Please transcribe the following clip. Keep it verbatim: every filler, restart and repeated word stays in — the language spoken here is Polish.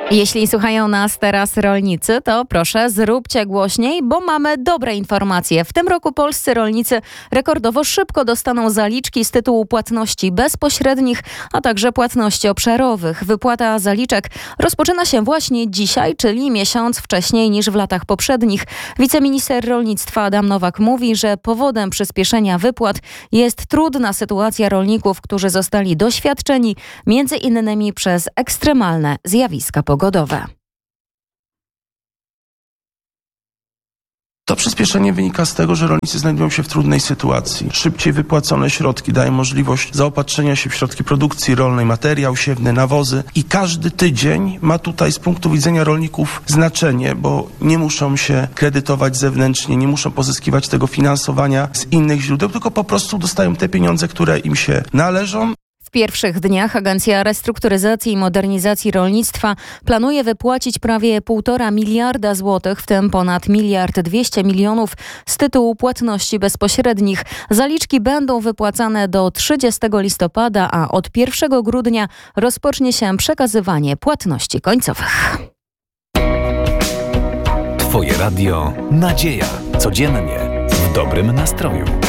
Jeśli słuchają nas teraz rolnicy, to proszę zróbcie głośniej, bo mamy dobre informacje. W tym roku polscy rolnicy rekordowo szybko dostaną zaliczki z tytułu płatności bezpośrednich, a także płatności obszarowych. Wypłata zaliczek rozpoczyna się właśnie dzisiaj, czyli miesiąc wcześniej niż w latach poprzednich. Wiceminister rolnictwa Adam Nowak mówi, że powodem przyspieszenia wypłat jest trudna sytuacja rolników, którzy zostali doświadczeni między innymi przez ekstremalne zjawiska pogodowe. To przyspieszenie wynika z tego, że rolnicy znajdują się w trudnej sytuacji. Szybciej wypłacone środki dają możliwość zaopatrzenia się w środki produkcji rolnej, materiał siewny, nawozy i każdy tydzień ma tutaj z punktu widzenia rolników znaczenie, bo nie muszą się kredytować zewnętrznie, nie muszą pozyskiwać tego finansowania z innych źródeł, tylko po prostu dostają te pieniądze, które im się należą. W pierwszych dniach Agencja Restrukturyzacji i Modernizacji Rolnictwa planuje wypłacić prawie półtora miliarda złotych, w tym ponad miliard dwieście milionów z tytułu płatności bezpośrednich. Zaliczki będą wypłacane do trzydziestego listopada, a od pierwszego grudnia rozpocznie się przekazywanie płatności końcowych. Twoje radio Nadzieja. Codziennie w dobrym nastroju.